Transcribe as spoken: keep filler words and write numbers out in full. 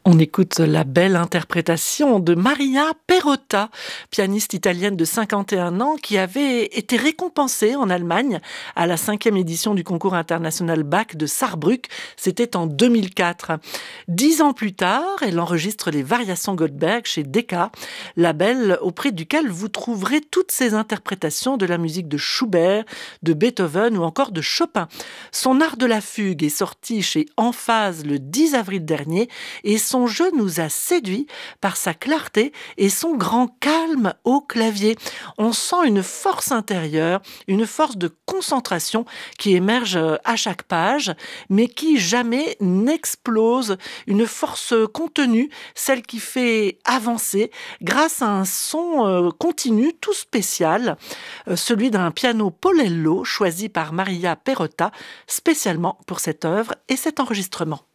On écoute la belle interprétation de Maria Perrotta, pianiste italienne de cinquante et un ans qui avait été récompensée en Allemagne à la cinquième édition du concours international Bach de Sarrebruck. C'était en deux mille quatre. Dix ans plus tard, elle enregistre les variations Goldberg chez Decca, label auprès duquel vous trouverez toutes ses interprétations de la musique de Schubert, de Beethoven ou encore de Chopin. Son art de la fugue est sorti chez Emphase le dix avril dernier et son jeu nous a séduits par sa clarté et son grand calme au clavier. On sent une force intérieure, une force de concentration qui émerge à chaque page, mais qui jamais n'explose. Une force contenue, celle qui fait avancer grâce à un son euh, continu tout spécial, euh, celui d'un piano Polello choisi par Maria Perrotta spécialement pour cette œuvre et cet enregistrement.